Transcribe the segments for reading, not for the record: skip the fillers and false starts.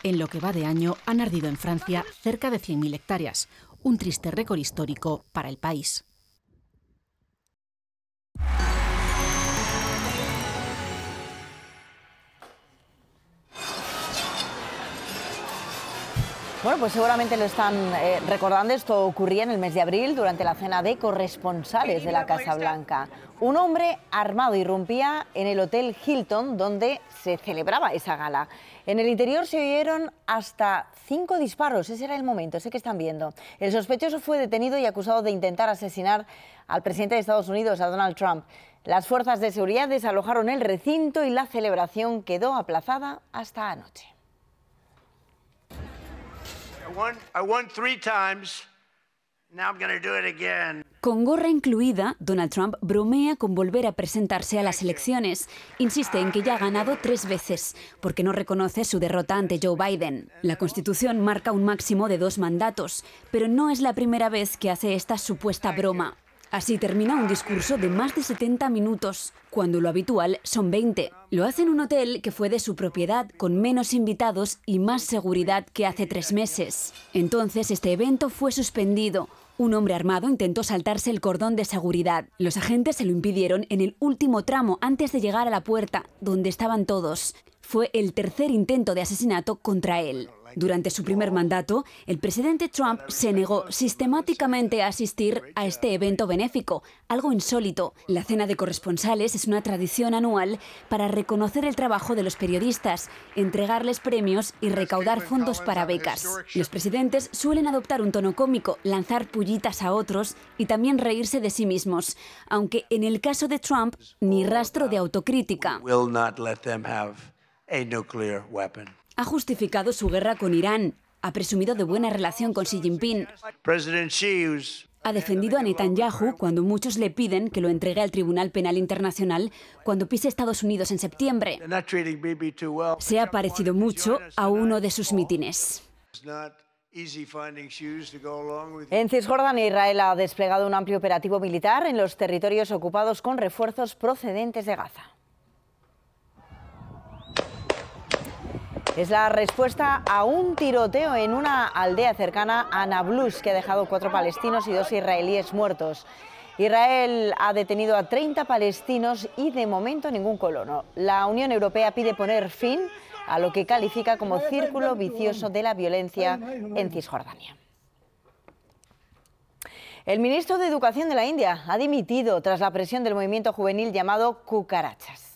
En lo que va de año han ardido en Francia cerca de 100.000 hectáreas, un triste récord histórico para el país. Bueno, pues seguramente lo están recordando. Esto ocurría en el mes de abril durante la cena de corresponsales de la Casa Blanca. Un hombre armado irrumpía en el Hotel Hilton donde se celebraba esa gala. En el interior se oyeron hasta 5 disparos. Ese era el momento, ese que están viendo. El sospechoso fue detenido y acusado de intentar asesinar al presidente de Estados Unidos, a Donald Trump. Las fuerzas de seguridad desalojaron el recinto y la celebración quedó aplazada hasta anoche. I won 3 times. Now I'm going to do it again. Con gorra incluida, Donald Trump bromea con volver a presentarse a las elecciones. Insiste en que ya ha ganado 3 veces, porque no reconoce su derrota ante Joe Biden. La Constitución marca un máximo de 2 mandatos, pero no es la primera vez que hace esta supuesta broma. Así termina un discurso de más de 70 minutos, cuando lo habitual son 20. Lo hace en un hotel que fue de su propiedad, con menos invitados y más seguridad que hace 3 meses. Entonces, este evento fue suspendido. Un hombre armado intentó saltarse el cordón de seguridad. Los agentes se lo impidieron en el último tramo, antes de llegar a la puerta, donde estaban todos. Fue el tercer intento de asesinato contra él. Durante su primer mandato, el presidente Trump se negó sistemáticamente a asistir a este evento benéfico, algo insólito. La cena de corresponsales es una tradición anual para reconocer el trabajo de los periodistas, entregarles premios y recaudar fondos para becas. Los presidentes suelen adoptar un tono cómico, lanzar pullitas a otros y también reírse de sí mismos, aunque en el caso de Trump, ni rastro de autocrítica. Ha justificado su guerra con Irán, ha presumido de buena relación con Xi Jinping, ha defendido a Netanyahu cuando muchos le piden que lo entregue al Tribunal Penal Internacional cuando pise Estados Unidos en septiembre. Se ha parecido mucho a uno de sus mítines. En Cisjordania, Israel ha desplegado un amplio operativo militar en los territorios ocupados con refuerzos procedentes de Gaza. Es la respuesta a un tiroteo en una aldea cercana a Nablus que ha dejado 4 palestinos y 2 israelíes muertos. Israel ha detenido a 30 palestinos y de momento ningún colono. La Unión Europea pide poner fin a lo que califica como círculo vicioso de la violencia en Cisjordania. El ministro de Educación de la India ha dimitido tras la presión del movimiento juvenil llamado Cucarachas.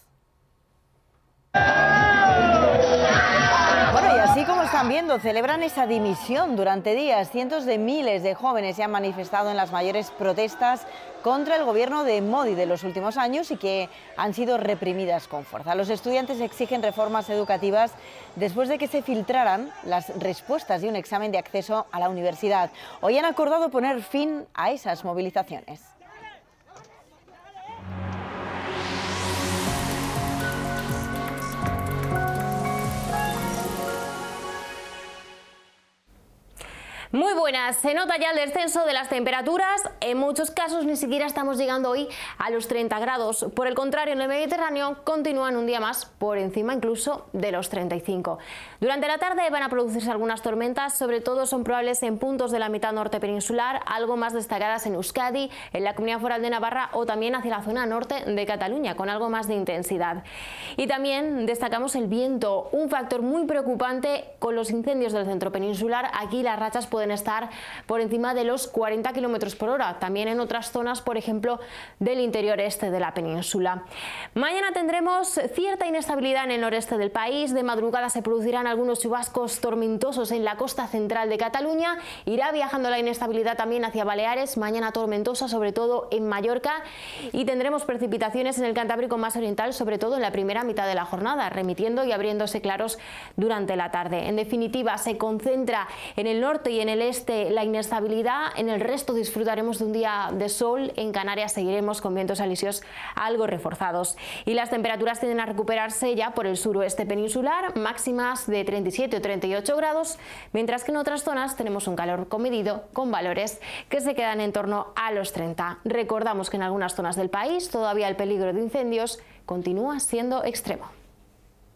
Bueno, y así como están viendo, celebran esa dimisión durante días. Cientos de miles de jóvenes se han manifestado en las mayores protestas contra el gobierno de Modi de los últimos años y que han sido reprimidas con fuerza. Los estudiantes exigen reformas educativas después de que se filtraran las respuestas de un examen de acceso a la universidad. Hoy han acordado poner fin a esas movilizaciones. Muy buenas, se nota ya el descenso de las temperaturas, en muchos casos ni siquiera estamos llegando hoy a los 30 grados, por el contrario en el Mediterráneo continúan un día más por encima incluso de los 35. Durante la tarde van a producirse algunas tormentas, sobre todo son probables en puntos de la mitad norte peninsular, algo más destacadas en Euskadi, en la Comunidad Foral de Navarra o también hacia la zona norte de Cataluña con algo más de intensidad. Y también destacamos el viento, un factor muy preocupante con los incendios del centro peninsular. Aquí las rachas pueden estar por encima de los 40 km por hora, también en otras zonas, por ejemplo, del interior este de la península. Mañana tendremos cierta inestabilidad en el noreste del país, de madrugada se producirán algunos chubascos tormentosos en la costa central de Cataluña, irá viajando la inestabilidad también hacia Baleares, mañana tormentosa sobre todo en Mallorca y tendremos precipitaciones en el Cantábrico más oriental, sobre todo en la primera mitad de la jornada, remitiendo y abriéndose claros durante la tarde. En definitiva, se concentra en el norte y en el este la inestabilidad, en el resto disfrutaremos de un día de sol, en Canarias seguiremos con vientos alisios algo reforzados y las temperaturas tienden a recuperarse ya por el suroeste peninsular, máximas de 37 o 38 grados, mientras que en otras zonas tenemos un calor comedido con valores que se quedan en torno a los 30. Recordamos que en algunas zonas del país todavía el peligro de incendios continúa siendo extremo.